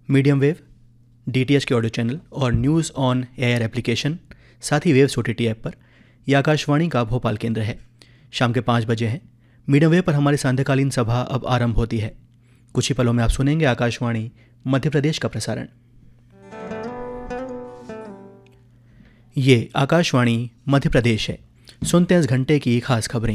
Medium wave, DTH के audio channel और news on air application, साथ ही वेव्स ओटीटी ऐप पर यह आकाशवाणी का भोपाल केंद्र है। शाम के 5 बजे हैं। मीडियम वेव पर हमारी सांध्यकालीन सभा अब आरंभ होती है। कुछ ही पलों में आप सुनेंगे आकाशवाणी मध्य प्रदेश का प्रसारण। ये आकाशवाणी मध्य प्रदेश है। सुनते हैं इस घंटे की खास खबरें।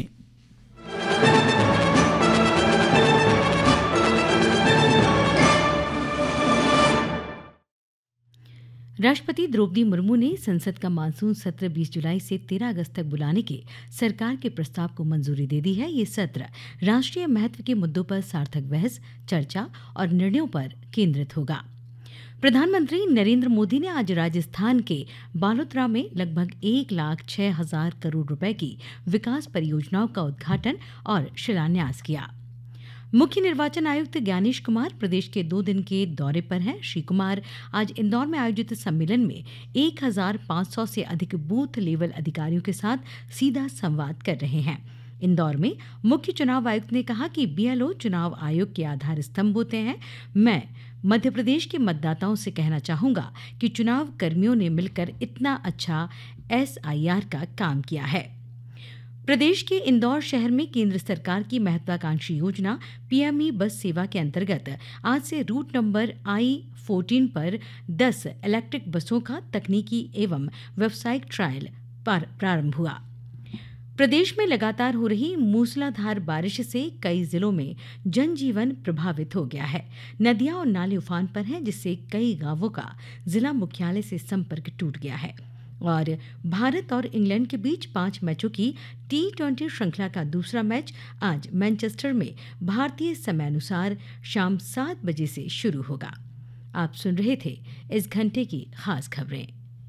राष्ट्रपति द्रौपदी मुर्मू ने संसद का मानसून सत्र 20 जुलाई से 13 अगस्त तक बुलाने के सरकार के प्रस्ताव को मंजूरी दे दी है। ये सत्र राष्ट्रीय महत्व के मुद्दों पर सार्थक बहस, चर्चा और निर्णयों पर केंद्रित होगा। प्रधानमंत्री नरेंद्र मोदी ने आज राजस्थान के बालोतरा में लगभग 1,06,000 करोड़ रुपए की विकास परियोजनाओं का उद्घाटन और शिलान्यास किया। मुख्य निर्वाचन आयुक्त ज्ञानेश कुमार प्रदेश के 2 दिन के दौरे पर हैं। श्री कुमार आज इंदौर में आयोजित सम्मेलन में 1,500 से अधिक बूथ लेवल अधिकारियों के साथ सीधा संवाद कर रहे हैं। इंदौर में मुख्य चुनाव आयुक्त ने कहा कि बीएलओ चुनाव आयोग के आधार स्तंभ होते हैं। मैं मध्य प्रदेश के मतदाताओं से कहना चाहूंगा कि चुनाव कर्मियों ने मिलकर इतना अच्छा एसआईआर का काम किया है। प्रदेश के इंदौर शहर में केंद्र सरकार की महत्वाकांक्षी योजना पीएमई बस सेवा के अंतर्गत आज से रूट नंबर I-14 पर 10 इलेक्ट्रिक बसों का तकनीकी एवं व्यावसायिक ट्रायल प्रारंभ हुआ। प्रदेश में लगातार हो रही मूसलाधार बारिश से कई जिलों में जनजीवन प्रभावित हो गया है। नदियां और नाले उफान पर हैं, जिससे कई गांवों का जिला मुख्यालय से संपर्क टूट गया है। और भारत और इंग्लैंड के बीच 5 मैचों की T20 श्रृंखला का दूसरा मैच आज मैनचेस्टर में भारतीय समयानुसार शाम 7 बजे से शुरू होगा। आप सुन रहे थे इस घंटे की खास खबरें।